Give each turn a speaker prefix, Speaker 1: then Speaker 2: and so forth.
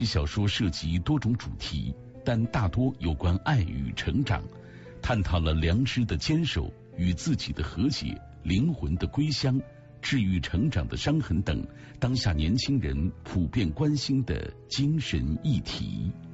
Speaker 1: 小说涉及多种主题，但大多有关爱与成长，探讨了良知的坚守、与自己的和解、灵魂的归乡、治愈成长的伤痕等当下年轻人普遍关心的精神议题。